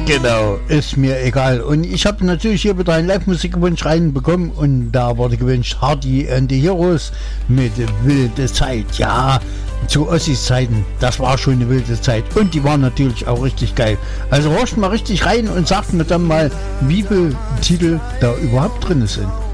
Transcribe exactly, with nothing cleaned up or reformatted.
Genau, ist mir egal. Und ich habe natürlich hier wieder einen Live-Musikwunsch reinbekommen und da wurde gewünscht Hardy and the Heroes mit Wilde Zeit. Ja, zu Ossis Zeiten, das war schon eine wilde Zeit und die waren natürlich auch richtig geil. Also horcht mal richtig rein und sagt mir dann mal, wie viele Titel da überhaupt drin sind.